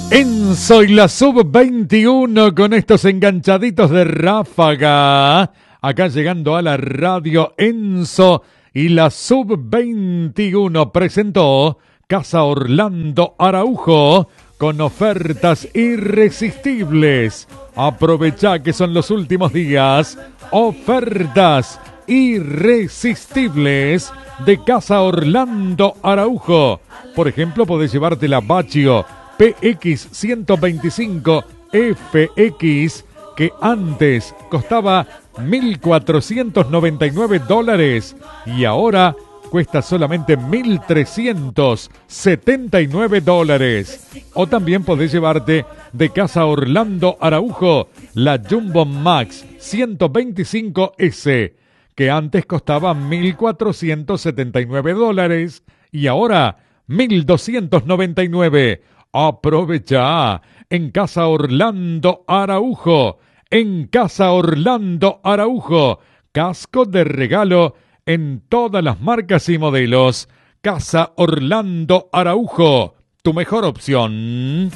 Enzo y la Sub-21 con estos enganchaditos de Ráfaga. Acá llegando a la radio, Enzo y la Sub-21 presentó Casa Orlando Araujo con ofertas irresistibles. Aprovecha que son los últimos días. Ofertas irresistibles de Casa Orlando Araujo. Por ejemplo, podés llevarte la Baccio PX 125 FX, que antes costaba $1.499 y ahora cuesta solamente $1.379. O también podés llevarte de Casa Orlando Araujo la Jumbo Max 125S, que antes costaba $1.479 y ahora $1.299. Aprovecha en Casa Orlando Araujo. En Casa Orlando Araujo, casco de regalo en todas las marcas y modelos. Casa Orlando Araujo, tu mejor opción.